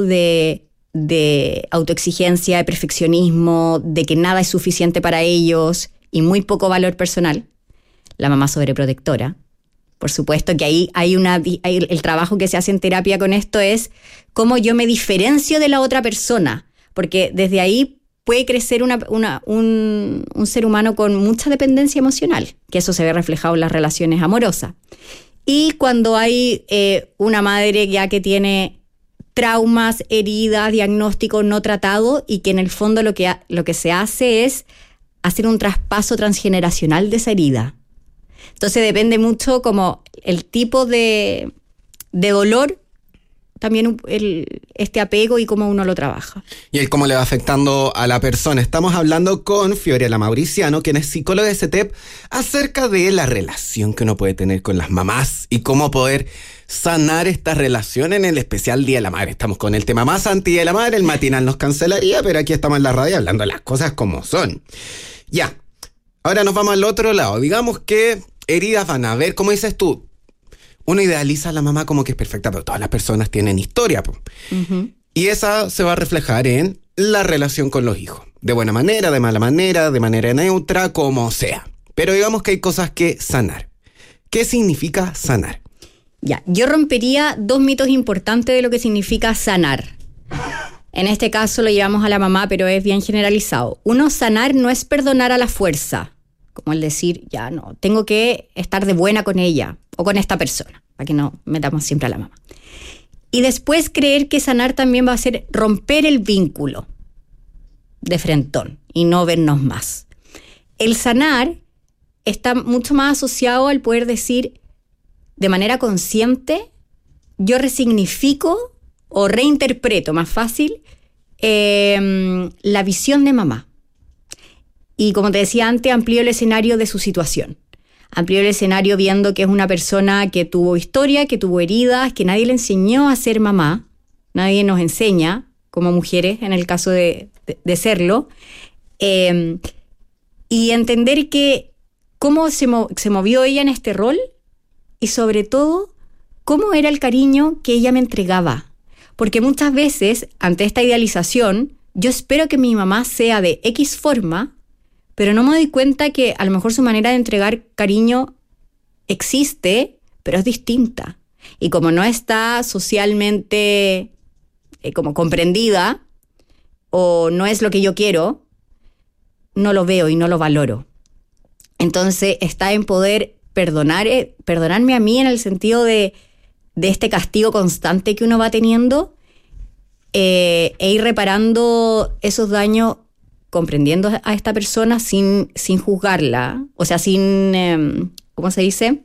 de autoexigencia, de perfeccionismo, de que nada es suficiente para ellos y muy poco valor personal. La mamá sobreprotectora. Por supuesto que ahí hay el trabajo que se hace en terapia con esto es cómo yo me diferencio de la otra persona, porque desde ahí puede crecer un ser humano con mucha dependencia emocional, que eso se ve reflejado en las relaciones amorosas. Y cuando hay una madre ya que tiene traumas, heridas, diagnósticos no tratados y que en el fondo lo que se hace es hacer un traspaso transgeneracional de esa herida. Entonces depende mucho como el tipo de dolor, también este apego y cómo uno lo trabaja. Y el cómo le va afectando a la persona. Estamos hablando con Fiorella Mauriciano, quien es psicóloga de CETEP, acerca de la relación que uno puede tener con las mamás y cómo poder sanar esta relación en el especial Día de la Madre. Estamos con el tema más anti de la madre, el matinal nos cancelaría, pero aquí estamos en la radio hablando las cosas como son. Ya, ahora nos vamos al otro lado. Digamos que heridas van a haber, como dices tú, uno idealiza a la mamá como que es perfecta, pero todas las personas tienen historia. Uh-huh. Y esa se va a reflejar en la relación con los hijos. De buena manera, de mala manera, de manera neutra, como sea. Pero digamos que hay cosas que sanar. ¿Qué significa sanar? Ya, yo rompería 2 mitos importantes de lo que significa sanar. En este caso lo llevamos a la mamá, pero es bien generalizado. Uno, sanar no es perdonar a la fuerza. Como el decir, ya no, tengo que estar de buena con ella o con esta persona, para que no metamos siempre a la mamá. Y después creer que sanar también va a ser romper el vínculo de frentón y no vernos más. El sanar está mucho más asociado al poder decir de manera consciente, yo resignifico o reinterpreto más fácil la visión de mamá. Y como te decía antes, amplío el escenario de su situación. Amplío el escenario viendo que es una persona que tuvo historia, que tuvo heridas, que nadie le enseñó a ser mamá. Nadie nos enseña, como mujeres, en el caso de serlo. Y entender que cómo se movió ella en este rol y sobre todo, cómo era el cariño que ella me entregaba. Porque muchas veces, ante esta idealización, yo espero que mi mamá sea de X forma, pero no me doy cuenta que a lo mejor su manera de entregar cariño existe, pero es distinta. Y como no está socialmente como comprendida, o no es lo que yo quiero, no lo veo y no lo valoro. Entonces está en poder perdonarme a mí en el sentido de este castigo constante que uno va teniendo e ir reparando esos daños, comprendiendo a esta persona sin juzgarla, o sea, sin, ¿cómo se dice?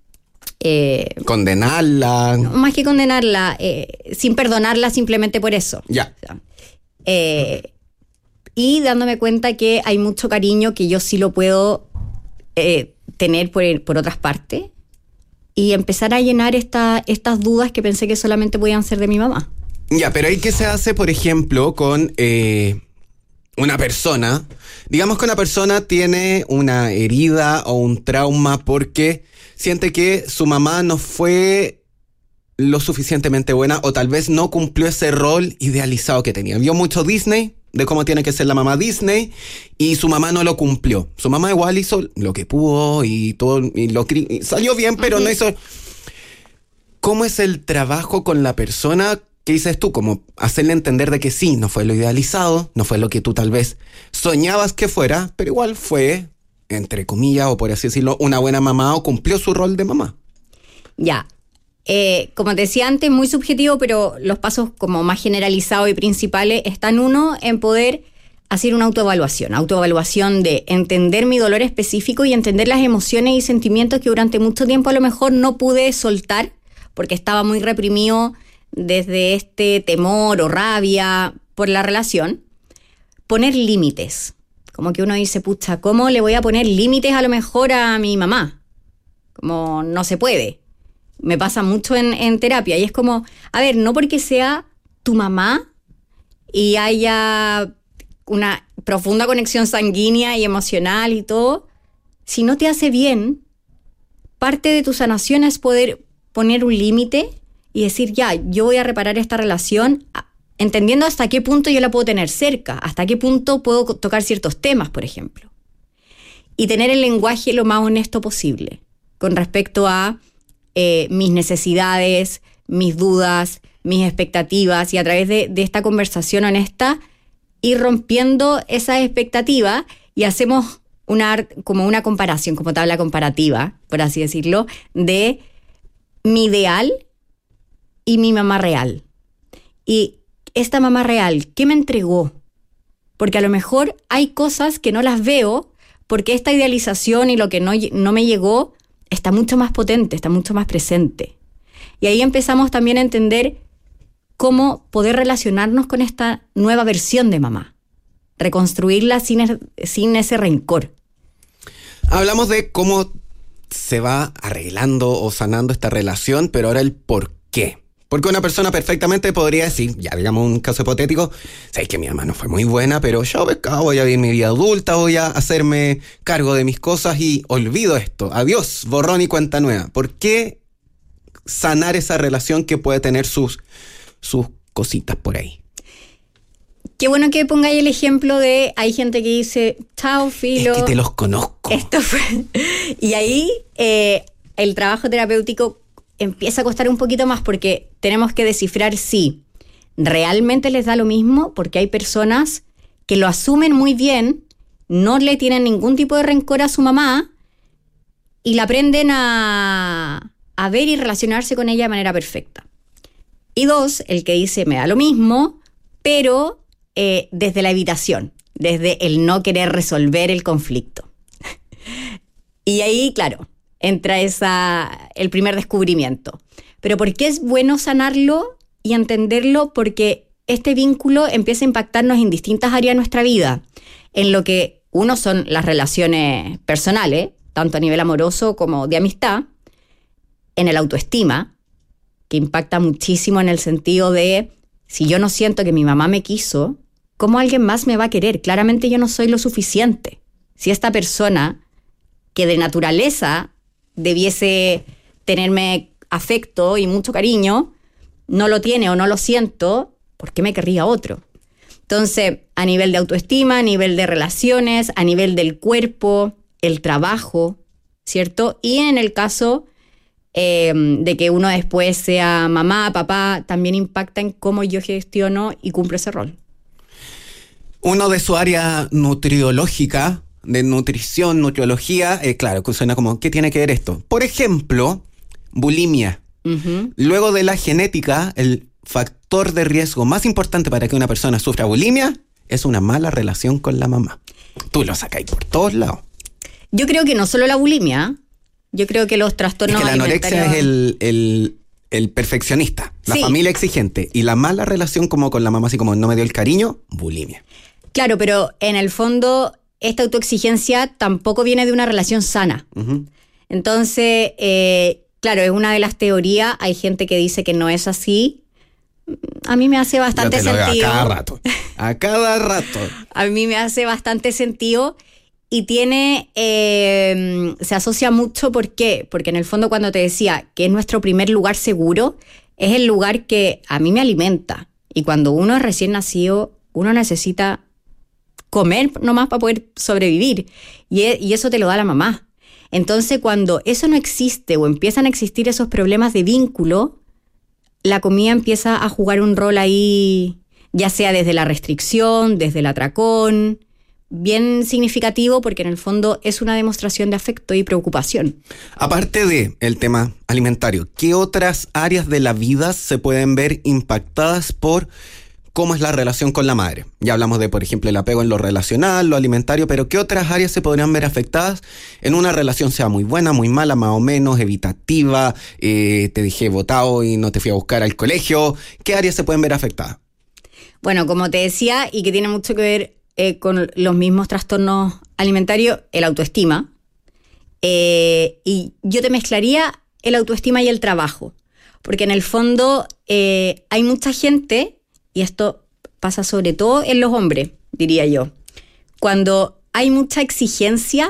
Condenarla. No, más que condenarla, sin perdonarla simplemente por eso. Ya. O sea, y dándome cuenta que hay mucho cariño que yo sí lo puedo tener por otras partes y empezar a llenar estas dudas que pensé que solamente podían ser de mi mamá. Ya, pero ¿y qué se hace, por ejemplo, con una persona? Digamos que una persona tiene una herida o un trauma porque siente que su mamá no fue lo suficientemente buena o tal vez no cumplió ese rol idealizado que tenía. Vio mucho Disney, de cómo tiene que ser la mamá Disney, y su mamá no lo cumplió. Su mamá igual hizo lo que pudo y todo, y salió bien, pero no hizo. ¿Cómo es el trabajo con la persona? ¿Qué dices tú? Como hacerle entender de que sí, no fue lo idealizado, no fue lo que tú tal vez soñabas que fuera, pero igual fue, entre comillas, o por así decirlo, una buena mamá o cumplió su rol de mamá. Ya. Como te decía antes, muy subjetivo, pero los pasos como más generalizados y principales están uno en poder hacer una autoevaluación de entender mi dolor específico y entender las emociones y sentimientos que durante mucho tiempo a lo mejor no pude soltar porque estaba muy reprimido desde este temor o rabia por la relación. Poner límites, como que uno dice, pucha, ¿cómo le voy a poner límites a lo mejor a mi mamá? Como no se puede. Me pasa mucho en terapia y es como, a ver, no porque sea tu mamá y haya una profunda conexión sanguínea y emocional y todo, si no te hace bien, parte de tu sanación es poder poner un límite y decir, ya, yo voy a reparar esta relación entendiendo hasta qué punto yo la puedo tener cerca, hasta qué punto puedo tocar ciertos temas, por ejemplo. Y tener el lenguaje lo más honesto posible con respecto a mis necesidades, mis dudas, mis expectativas, y a través de esta conversación honesta ir rompiendo esas expectativas y hacemos como una comparación, como tabla comparativa, por así decirlo, de mi ideal y mi mamá real. Y esta mamá real, ¿qué me entregó? Porque a lo mejor hay cosas que no las veo porque esta idealización y lo que no me llegó está mucho más potente, está mucho más presente. Y ahí empezamos también a entender cómo poder relacionarnos con esta nueva versión de mamá, reconstruirla sin ese rencor. Hablamos de cómo se va arreglando o sanando esta relación, pero ahora el por qué. Porque una persona perfectamente podría decir, ya digamos un caso hipotético, sabes que mi mamá no fue muy buena, pero yo voy a vivir mi vida adulta, voy a hacerme cargo de mis cosas y olvido esto. Adiós, borrón y cuenta nueva. ¿Por qué sanar esa relación que puede tener sus cositas por ahí? Qué bueno que pongáis el ejemplo de, hay gente que dice, chao, filo. Es que te los conozco. Esto fue. Y ahí el trabajo terapéutico empieza a costar un poquito más porque tenemos que descifrar si realmente les da lo mismo, porque hay personas que lo asumen muy bien, no le tienen ningún tipo de rencor a su mamá y la aprenden a ver y relacionarse con ella de manera perfecta. Y dos, el que dice, me da lo mismo, pero desde la evitación, desde el no querer resolver el conflicto. Y ahí, claro, entra el primer descubrimiento. Pero ¿por qué es bueno sanarlo y entenderlo? Porque este vínculo empieza a impactarnos en distintas áreas de nuestra vida. En lo que uno son las relaciones personales, tanto a nivel amoroso como de amistad. En el autoestima, que impacta muchísimo en el sentido de, si yo no siento que mi mamá me quiso, ¿cómo alguien más me va a querer? Claramente yo no soy lo suficiente. Si esta persona, que de naturaleza debiese tenerme afecto y mucho cariño, no lo tiene o no lo siento, ¿por qué me querría otro? Entonces, a nivel de autoestima, a nivel de relaciones, a nivel del cuerpo, el trabajo, ¿cierto? Y en el caso de que uno después sea mamá, papá, también impacta en cómo yo gestiono y cumplo ese rol. Uno de su área nutriológica, de nutrición, nutriología, claro, que suena como, ¿qué tiene que ver esto? Por ejemplo, bulimia. Uh-huh. Luego de la genética, el factor de riesgo más importante para que una persona sufra bulimia es una mala relación con la mamá. Tú lo sacáis por todos lados. Yo creo que no solo la bulimia, yo creo que los trastornos alimentarios... Es que la anorexia es el perfeccionista, la familia exigente, y la mala relación como con la mamá, así como no me dio el cariño, bulimia. Claro, pero en el fondo esta autoexigencia tampoco viene de una relación sana. Uh-huh. Entonces, claro, es una de las teorías. Hay gente que dice que no es así. A mí me hace bastante sentido. A cada rato. A mí me hace bastante sentido y tiene, se asocia mucho. ¿Por qué? Porque en el fondo cuando te decía que es nuestro primer lugar seguro, es el lugar que a mí me alimenta. Y cuando uno es recién nacido, uno necesita comer nomás para poder sobrevivir. Y eso te lo da la mamá. Entonces, cuando eso no existe o empiezan a existir esos problemas de vínculo, la comida empieza a jugar un rol ahí, ya sea desde la restricción, desde el atracón, bien significativo porque en el fondo es una demostración de afecto y preocupación. Aparte del tema alimentario, ¿qué otras áreas de la vida se pueden ver impactadas por cómo es la relación con la madre? Ya hablamos de, por ejemplo, el apego en lo relacional, lo alimentario, pero ¿qué otras áreas se podrían ver afectadas en una relación, sea muy buena, muy mala, más o menos, evitativa, te dejé botado y no te fui a buscar al colegio? ¿Qué áreas se pueden ver afectadas? Bueno, como te decía, y que tiene mucho que ver con los mismos trastornos alimentarios, el autoestima. Y yo te mezclaría el autoestima y el trabajo, porque en el fondo hay mucha gente... Y esto pasa sobre todo en los hombres, diría yo. Cuando hay mucha exigencia,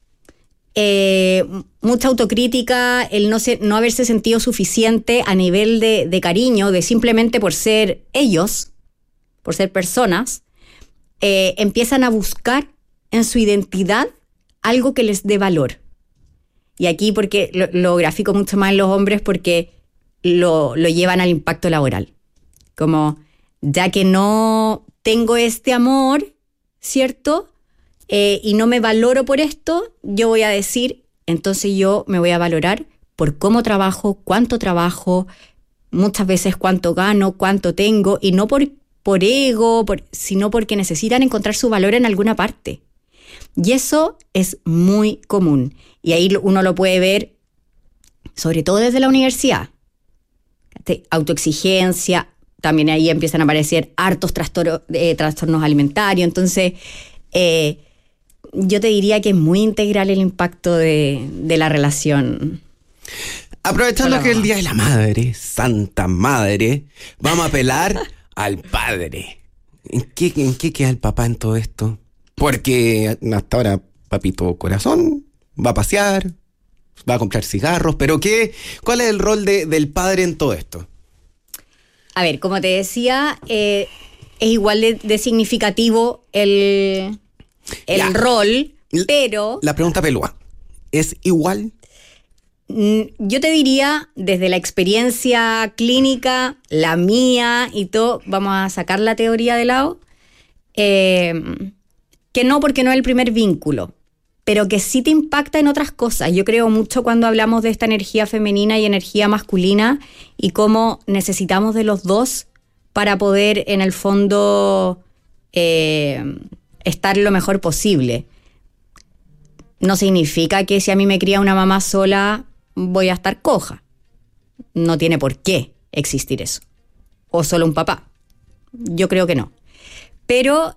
mucha autocrítica, el no haberse sentido suficiente a nivel de cariño, de simplemente por ser ellos, por ser personas, empiezan a buscar en su identidad algo que les dé valor. Y aquí porque lo grafico mucho más en los hombres porque lo llevan al impacto laboral. Como, ya que no tengo este amor, ¿cierto? Y no me valoro por esto, yo voy a decir, entonces yo me voy a valorar por cómo trabajo, cuánto trabajo, muchas veces cuánto gano, cuánto tengo, y no por ego, sino porque necesitan encontrar su valor en alguna parte. Y eso es muy común. Y ahí uno lo puede ver, sobre todo desde la universidad. Autoexigencia, también ahí empiezan a aparecer hartos trastornos alimentarios. Entonces, yo te diría que es muy integral el impacto de la relación. Aprovechando que es el Día de la Madre, Santa Madre, vamos a apelar al padre. ¿En qué queda el papá en todo esto? Porque hasta ahora, papito corazón, va a pasear, va a comprar cigarros, pero ¿cuál es el rol del padre en todo esto? A ver, como te decía, es igual de significativo el rol, pero... La pregunta pelúa, ¿es igual? Yo te diría, desde la experiencia clínica, la mía y todo, vamos a sacar la teoría de lado, que no, porque no es el primer vínculo, pero que sí te impacta en otras cosas. Yo creo mucho cuando hablamos de esta energía femenina y energía masculina y cómo necesitamos de los dos para poder, en el fondo, estar lo mejor posible. No significa que si a mí me cría una mamá sola voy a estar coja. No tiene por qué existir eso. O solo un papá. Yo creo que no. Pero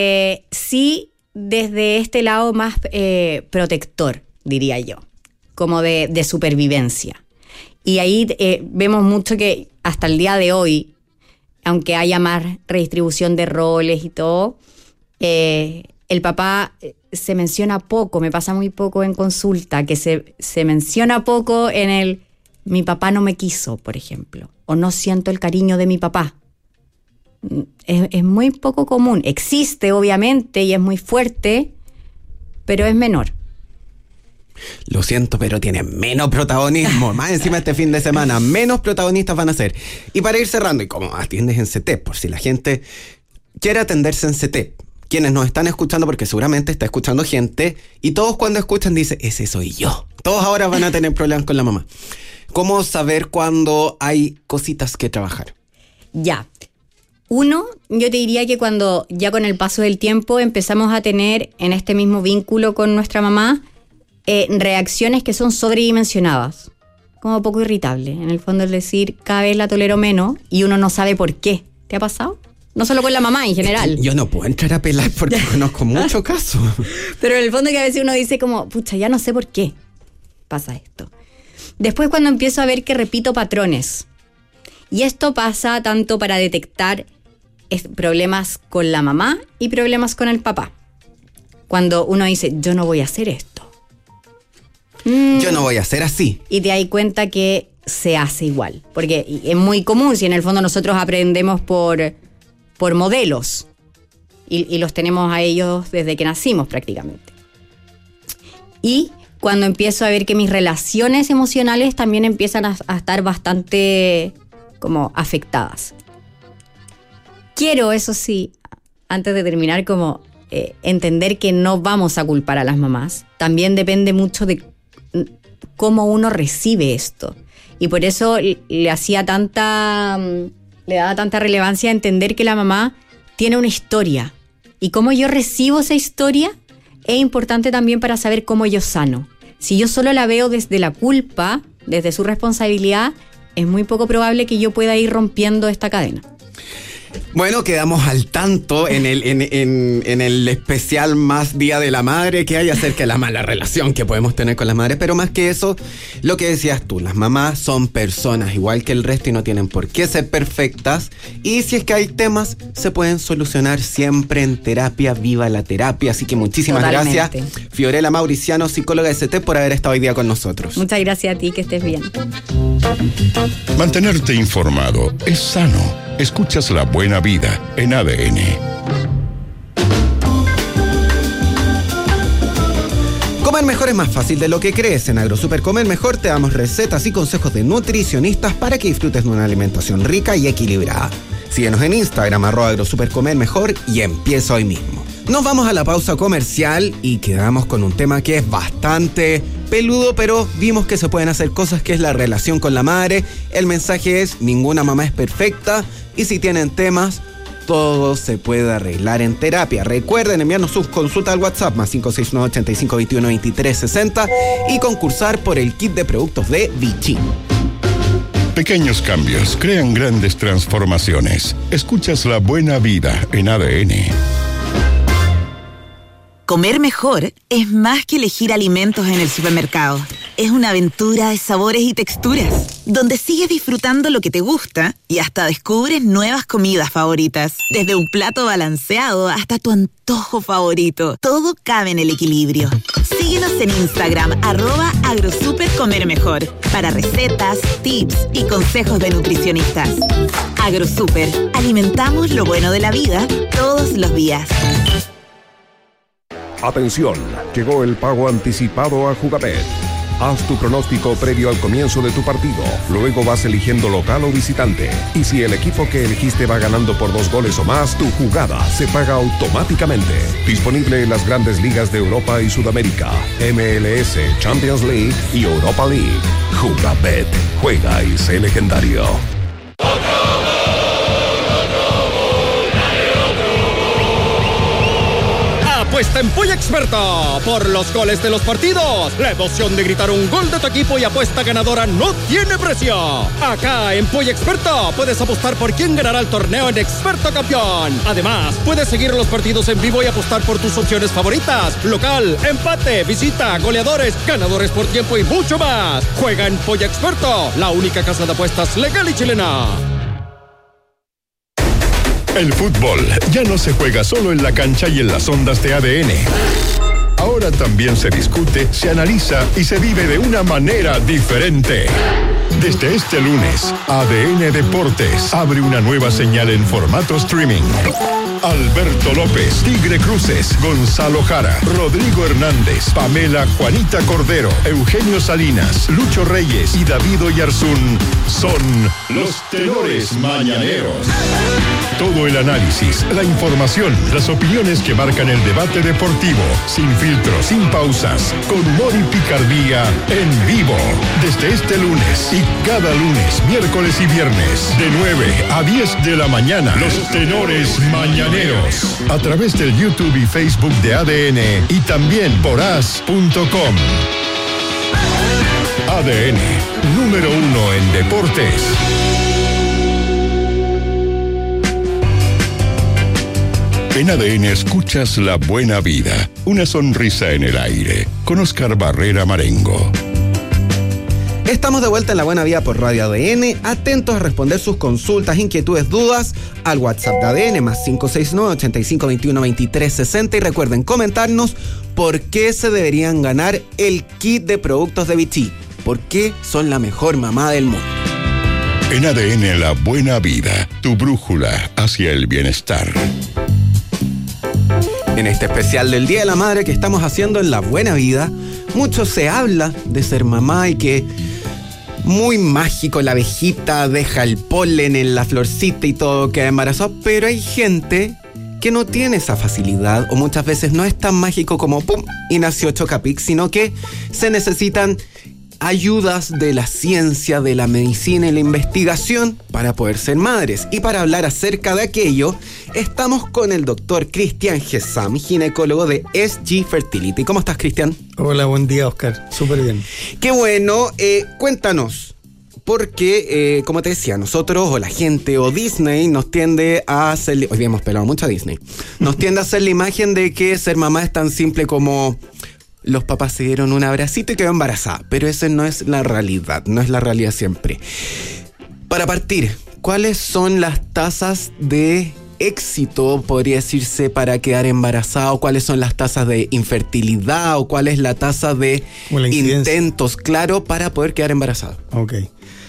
sí desde este lado más protector, diría yo, como de supervivencia. Y ahí vemos mucho que hasta el día de hoy, aunque haya más redistribución de roles y todo, el papá se menciona poco, me pasa muy poco en consulta, que se menciona poco en mi papá no me quiso, por ejemplo, o no siento el cariño de mi papá. Es muy poco común. Existe, obviamente, y es muy fuerte, pero es menor. Lo siento, pero tiene menos protagonismo. Más encima este fin de semana, menos protagonistas van a ser. Y para ir cerrando, y como atiendes en CETEP, por si la gente quiere atenderse en CETEP, quienes nos están escuchando, porque seguramente está escuchando gente, y todos cuando escuchan dicen, ese soy yo. Todos ahora van a tener problemas con la mamá. ¿Cómo saber cuando hay cositas que trabajar? Ya. Uno, yo te diría que cuando ya con el paso del tiempo empezamos a tener en este mismo vínculo con nuestra mamá reacciones que son sobredimensionadas, como poco irritable. En el fondo es decir, cada vez la tolero menos y uno no sabe por qué. ¿Te ha pasado? No solo con la mamá, en general. Yo no puedo entrar a pelar porque conozco muchos casos. Pero en el fondo que a veces uno dice como, pucha, ya no sé por qué pasa esto. Después cuando empiezo a ver que repito patrones. Y esto pasa tanto para detectar problemas con la mamá y problemas con el papá. Cuando uno dice, yo no voy a hacer esto. Yo no voy a hacer así. Y te das cuenta que se hace igual. Porque es muy común, si en el fondo nosotros aprendemos por modelos. Y los tenemos a ellos desde que nacimos prácticamente. Y cuando empiezo a ver que mis relaciones emocionales también empiezan a estar bastante como afectadas. Quiero, eso sí, antes de terminar, como entender que no vamos a culpar a las mamás. También depende mucho de cómo uno recibe esto. Y por eso le daba tanta relevancia a entender que la mamá tiene una historia. Y cómo yo recibo esa historia es importante también para saber cómo yo sano. Si yo solo la veo desde la culpa, desde su responsabilidad, es muy poco probable que yo pueda ir rompiendo esta cadena. Bueno, quedamos al tanto en el especial más Día de la Madre que hay acerca de la mala relación que podemos tener con las madres, pero más que eso, lo que decías tú, las mamás son personas igual que el resto y no tienen por qué ser perfectas, y si es que hay temas, se pueden solucionar siempre en terapia, viva la terapia, así que muchísimas gracias, Fiorella Mauriciano, psicóloga de CETEP, por haber estado hoy día con nosotros. Muchas gracias a ti, que estés bien. Mantenerte informado es sano. Escuchas La Buena Vida en ADN. Comer mejor es más fácil de lo que crees. En AgroSuper Comer Mejor te damos recetas y consejos de nutricionistas para que disfrutes de una alimentación rica y equilibrada. Síguenos en Instagram, @AgroSuperComerMejor, y empieza hoy mismo. Nos vamos a la pausa comercial y quedamos con un tema que es bastante peludo, pero vimos que se pueden hacer cosas, que es la relación con la madre. El mensaje es: ninguna mamá es perfecta, y si tienen temas, todo se puede arreglar en terapia. Recuerden enviarnos sus consultas al WhatsApp +569 85 21 23 60 y concursar por el kit de productos de Vichy. Pequeños cambios crean grandes transformaciones. Escuchas La Buena Vida en ADN. Comer mejor es más que elegir alimentos en el supermercado. Es una aventura de sabores y texturas, donde sigues disfrutando lo que te gusta y hasta descubres nuevas comidas favoritas. Desde un plato balanceado hasta tu antojo favorito, todo cabe en el equilibrio. Síguenos en Instagram, @AgroSuperComerMejor, para recetas, tips y consejos de nutricionistas. AgroSuper, alimentamos lo bueno de la vida todos los días. Atención, llegó el pago anticipado a Jugabet. Haz tu pronóstico previo al comienzo de tu partido. Luego vas eligiendo local o visitante. Y si el equipo que elegiste va ganando por 2 goles o más, tu jugada se paga automáticamente. Disponible en las grandes ligas de Europa y Sudamérica, MLS, Champions League y Europa League. Jugabet. Juega y sé legendario. Apuesta en Polla Experta por los goles de los partidos. La emoción de gritar un gol de tu equipo y apuesta ganadora no tiene precio. Acá en Polla Experta puedes apostar por quién ganará el torneo en Experto Campeón. Además, puedes seguir los partidos en vivo y apostar por tus opciones favoritas: local, empate, visita, goleadores, ganadores por tiempo y mucho más. Juega en Polla Experto, la única casa de apuestas legal y chilena. El fútbol ya no se juega solo en la cancha y en las ondas de ADN. Ahora también se discute, se analiza y se vive de una manera diferente. Desde este lunes, ADN Deportes abre una nueva señal en formato streaming. Alberto López, Tigre Cruces, Gonzalo Jara, Rodrigo Hernández, Pamela Juanita Cordero, Eugenio Salinas, Lucho Reyes y David Oyarzún son los tenores mañaneros. Todo el análisis, la información, las opiniones que marcan el debate deportivo, sin filtros, sin pausas, con humor y picardía, en vivo. Desde este lunes y cada lunes, miércoles y viernes, de 9 a 10 de la mañana, los tenores mañaneros. A través del YouTube y Facebook de ADN y también por as.com. ADN, número 1 en deportes. En ADN escuchas La Buena Vida, una sonrisa en el aire, con Oscar Barrera Marengo. Estamos de vuelta en La Buena Vida por Radio ADN, atentos a responder sus consultas, inquietudes, dudas al WhatsApp de ADN +569 85 21 23 60, y recuerden comentarnos por qué se deberían ganar el kit de productos de Vichy, por qué son la mejor mamá del mundo. En ADN La Buena Vida, tu brújula hacia el bienestar. En este especial del Día de la Madre que estamos haciendo en La Buena Vida, mucho se habla de ser mamá y que muy mágico, la abejita deja el polen en la florcita y todo queda embarazado, pero hay gente que no tiene esa facilidad, o muchas veces no es tan mágico como pum y nació Chocapic, sino que se necesitan ayudas de la ciencia, de la medicina y la investigación para poder ser madres. Y para hablar acerca de aquello, estamos con el doctor Cristian Gesam, ginecólogo de SG Fertility. ¿Cómo estás, Cristian? Hola, buen día, Oscar. Súper bien. Qué bueno. Cuéntanos, porque, como te decía, nosotros o la gente o Disney nos tiende a hacer... Hoy día hemos pelado mucho a Disney. Nos tiende a hacer la imagen de que ser mamá es tan simple como... los papás se dieron un abracito y quedó embarazada, pero esa no es la realidad, no es la realidad siempre. Para partir, ¿cuáles son las tasas de éxito, podría decirse, para quedar embarazada? ¿O cuáles son las tasas de infertilidad? ¿O cuál es la tasa de intentos, claro, para poder quedar embarazada? Ok.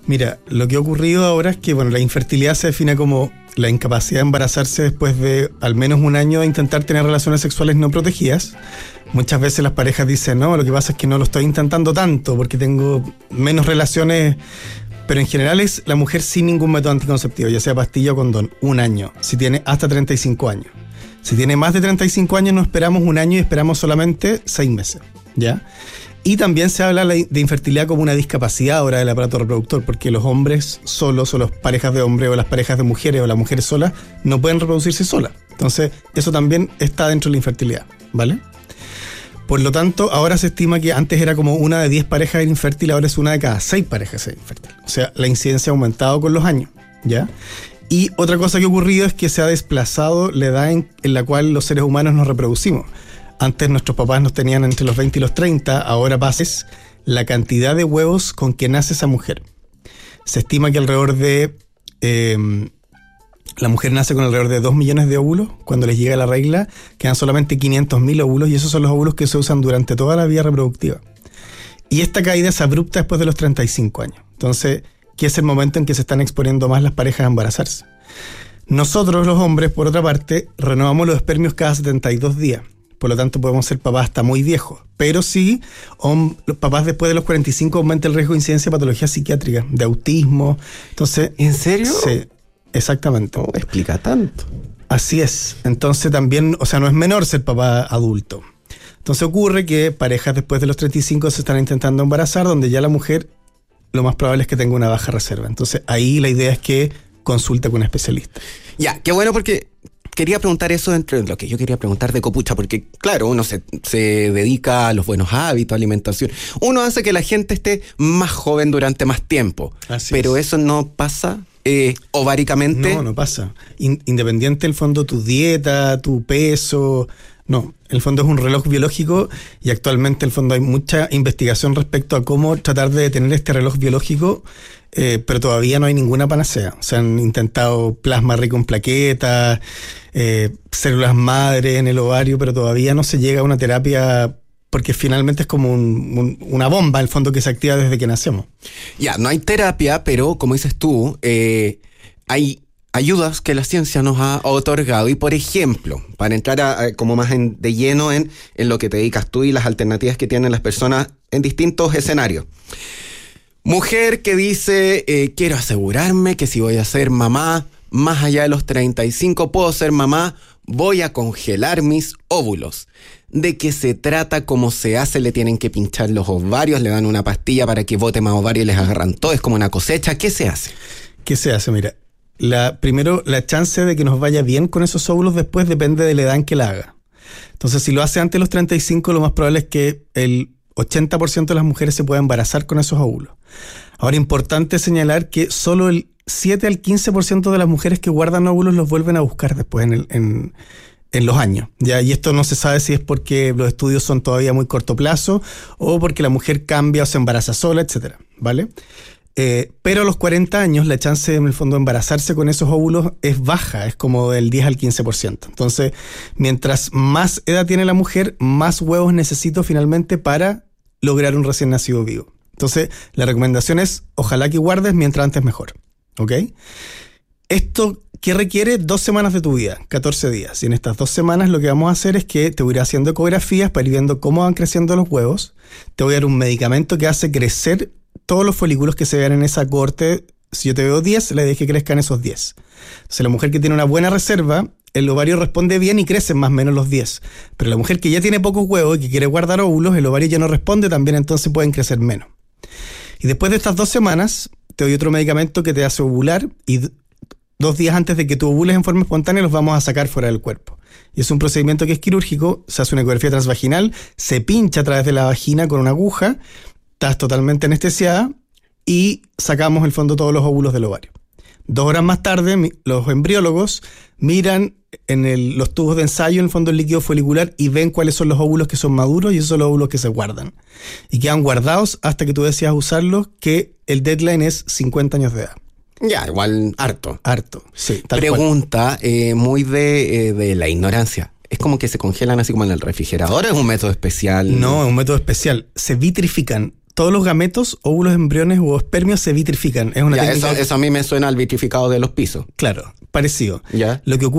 Mira, lo que ha ocurrido ahora es que la infertilidad se define como la incapacidad de embarazarse después de al menos un año de intentar tener relaciones sexuales no protegidas. Muchas veces las parejas dicen, no, lo que pasa es que no lo estoy intentando tanto porque tengo menos relaciones, pero en general es la mujer sin ningún método anticonceptivo, ya sea pastilla o condón, un año, si tiene hasta 35 años. Si tiene más de 35 años no esperamos un año y esperamos solamente 6 meses, ¿ya? Y también se habla de infertilidad como una discapacidad ahora del aparato reproductor, porque los hombres solos o las parejas de hombres o las parejas de mujeres o las mujeres solas no pueden reproducirse solas. Entonces eso también está dentro de la infertilidad, ¿vale? Por lo tanto, ahora se estima que antes era como una de 10 parejas era infértil, ahora es una de cada 6 parejas es infértil. O sea, la incidencia ha aumentado con los años, ¿ya? Y otra cosa que ha ocurrido es que se ha desplazado la edad en la cual los seres humanos nos reproducimos. Antes nuestros papás nos tenían entre los 20 y los 30, ahora pases la cantidad de huevos con que nace esa mujer. Se estima que alrededor de... la mujer nace con alrededor de 2 millones de óvulos. Cuando les llega la regla, quedan solamente 500.000 óvulos y esos son los óvulos que se usan durante toda la vida reproductiva. Y esta caída es abrupta después de los 35 años. Entonces, ¿qué es el momento en que se están exponiendo más las parejas a embarazarse? Nosotros, los hombres, por otra parte, renovamos los espermios cada 72 días. Por lo tanto, podemos ser papás hasta muy viejos. Pero sí, los papás después de los 45 aumenta el riesgo de incidencia de patologías psiquiátricas, de autismo. Entonces, ¿en serio? Sí, exactamente. No explica tanto. Así es. Entonces también, no es menor ser papá adulto. Entonces ocurre que parejas después de los 35 se están intentando embarazar, donde ya la mujer lo más probable es que tenga una baja reserva. Entonces ahí la idea es que consulte con un especialista. Ya, qué bueno porque... quería preguntar eso dentro de lo que yo quería preguntar de copucha, porque claro, uno se dedica a los buenos hábitos, alimentación. Uno hace que la gente esté más joven durante más tiempo. Así pero es. eso no pasa ováricamente. No pasa. Independiente del fondo tu dieta, tu peso... No, el fondo es un reloj biológico y actualmente el fondo hay mucha investigación respecto a cómo tratar de detener este reloj biológico, pero todavía no hay ninguna panacea. Se han intentado plasma rico en plaquetas, células madre en el ovario, pero todavía no se llega a una terapia porque finalmente es como una bomba, el fondo que se activa desde que nacemos. Ya, no hay terapia, pero como dices tú, hay ayudas que la ciencia nos ha otorgado. Y por ejemplo, para entrar como más de lleno en lo que te dedicas tú y las alternativas que tienen las personas en distintos escenarios. Mujer que dice, quiero asegurarme que si voy a ser mamá, más allá de los 35 puedo ser mamá, voy a congelar mis óvulos. ¿De qué se trata? ¿Cómo se hace? ¿Le tienen que pinchar los ovarios? ¿Le dan una pastilla para que bote más ovarios y les agarran todo? ¿Es como una cosecha? ¿Qué se hace? ¿Qué se hace? Mira, primero, la chance de que nos vaya bien con esos óvulos después depende de la edad en que la haga. Entonces, si lo hace antes de los 35, lo más probable es que el 80% de las mujeres se pueda embarazar con esos óvulos. Ahora, importante señalar que solo el 7 al 15% de las mujeres que guardan óvulos los vuelven a buscar después en los años. ¿Ya? Y esto no se sabe si es porque los estudios son todavía muy corto plazo o porque la mujer cambia o se embaraza sola, etcétera, ¿vale? Pero a los 40 años la chance en el fondo de embarazarse con esos óvulos es baja, es como del 10 al 15%. Entonces, mientras más edad tiene la mujer, más huevos necesito finalmente para lograr un recién nacido vivo. Entonces, la recomendación es, ojalá que guardes mientras antes mejor, ¿ok? Esto, ¿qué requiere? 2 semanas de tu vida, 14 días. Y en estas 2 semanas lo que vamos a hacer es que te voy a ir haciendo ecografías para ir viendo cómo van creciendo los huevos. Te voy a dar un medicamento que hace crecer todos los folículos que se vean en esa cohorte. Si yo te veo 10, le dejo que crezcan esos 10. Entonces, la mujer que tiene una buena reserva, el ovario responde bien y crecen más o menos los 10. Pero la mujer que ya tiene pocos huevos y que quiere guardar óvulos, el ovario ya no responde también, entonces pueden crecer menos. Y después de estas 2 semanas, te doy otro medicamento que te hace ovular y 2 días antes de que tú ovules en forma espontánea los vamos a sacar fuera del cuerpo. Y es un procedimiento que es quirúrgico, se hace una ecografía transvaginal, se pincha a través de la vagina con una aguja, estás totalmente anestesiada y sacamos el fondo todos los óvulos del ovario. 2 horas más tarde, los embriólogos miran en los tubos de ensayo, en el fondo el líquido folicular, y ven cuáles son los óvulos que son maduros y esos son los óvulos que se guardan. Y quedan guardados hasta que tú decidas usarlos, que el deadline es 50 años de edad. Ya, igual harto. Harto, sí. Pregunta muy de la ignorancia. ¿Es como que se congelan así como en el refrigerador? ¿Es un método especial? No, es un método especial. Se vitrifican. todos los gametos, óvulos, embriones o espermios se vitrifican. Es una Ya, técnica. eso a mí me suena al vitrificado de los pisos. Claro, parecido. Ya. Lo que ocurre